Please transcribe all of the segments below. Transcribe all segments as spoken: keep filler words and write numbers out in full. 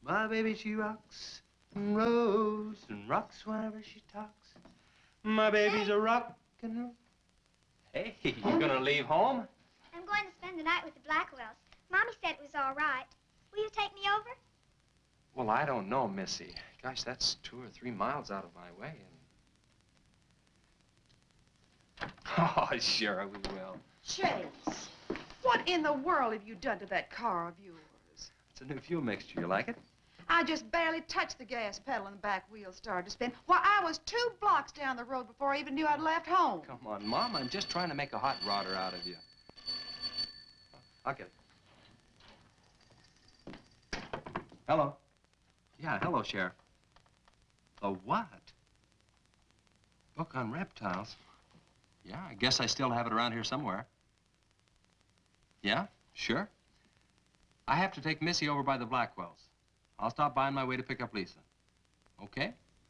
My baby, she rocks and rolls and rocks whenever she talks. My baby's a rock and roll. Hey, you gonna leave home? I'm going to spend the night with the Blackwells. Mommy said it was all right. Will you take me over? Well, I don't know, Missy. Gosh, that's two or three miles out of my way. And... Oh, sure, we will. Chase, what in the world have you done to that car of yours? It's a new fuel mixture. You like it? I just barely touched the gas pedal and the back wheel started to spin. Why, I was two blocks down the road before I even knew I'd left home. Come on, Mom. I'm just trying to make a hot rodder out of you. I'll get it. Hello. Yeah, hello, Sheriff. A what? Book on reptiles? Yeah, I guess I still have it around here somewhere. Yeah, sure. I have to take Missy over by the Blackwells. I'll stop by on my way to pick up Lisa. Okay?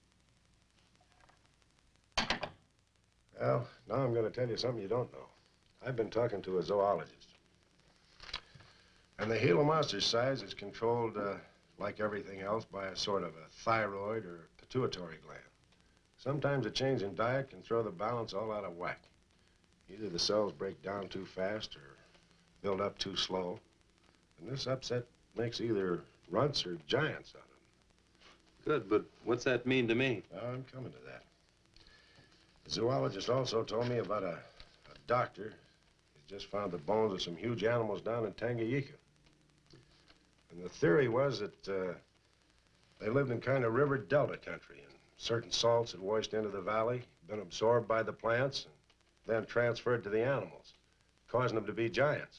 Well, now I'm going to tell you something you don't know. I've been talking to a zoologist. And the Gila monster size is controlled, uh, like everything else, by a sort of a thyroid or pituitary gland. Sometimes a change in diet can throw the balance all out of whack. Either the cells break down too fast or build up too slow. And this upset makes either runts or giants out of them. Good, but what's that mean to me? Well, I'm coming to that. The zoologist also told me about a, a doctor who just found the bones of some huge animals down in Tanganyika. And the theory was that uh, they lived in kind of river delta country, and certain salts had washed into the valley, been absorbed by the plants, and then transferred to the animals, causing them to be giants.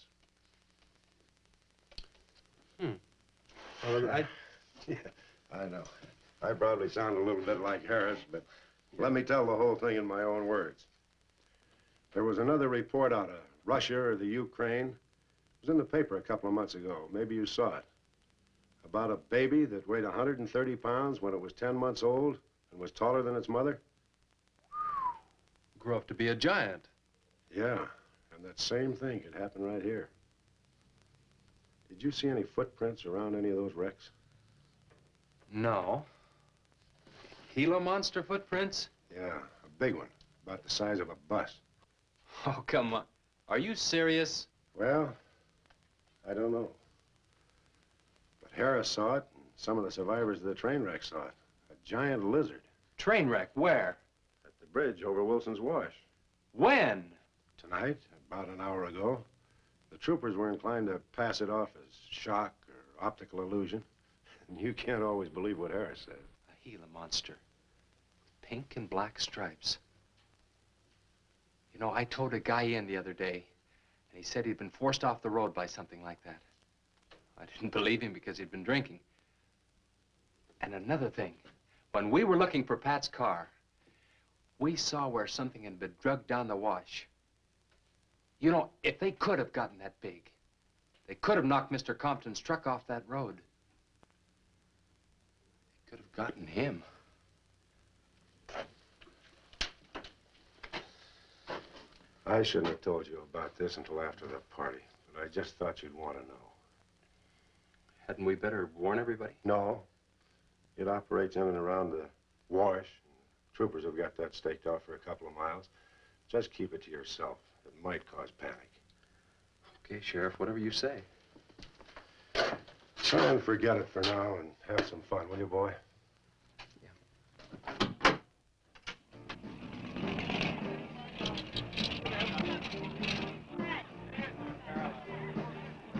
Hmm. Well, I... Yeah, I know. I probably sound a little bit like Harris, but yeah. Let me tell the whole thing in my own words. There was another report out of Russia or the Ukraine. It was in the paper a couple of months ago. Maybe you saw it. About a baby that weighed one hundred thirty pounds when it was ten months old and was taller than its mother. Grew up to be a giant. Yeah, and that same thing could happen right here. Did you see any footprints around any of those wrecks? No. Gila monster footprints? Yeah, a big one, about the size of a bus. Oh, come on. Are you serious? Well, I don't know. But Harris saw it, and some of the survivors of the train wreck saw it. A giant lizard. Train wreck? Where? At the bridge over Wilson's Wash. When? Tonight, about an hour ago. The troopers were inclined to pass it off as shock or optical illusion. And you can't always believe what Harris said. A Gila monster. With pink and black stripes. You know, I towed a guy in the other day, and he said he'd been forced off the road by something like that. I didn't believe him because he'd been drinking. And another thing, when we were looking for Pat's car, we saw where something had been drugged down the wash. You know, if they could have gotten that big, they could have knocked Mister Compton's truck off that road. They could have gotten him. I shouldn't have told you about this until after the party, but I just thought you'd want to know. Hadn't we better warn everybody? No. It operates in and around the wash. Troopers have got that staked off for a couple of miles. Just keep it to yourself. It might cause panic. Okay, Sheriff, whatever you say. Try and forget it for now and have some fun, will you, boy?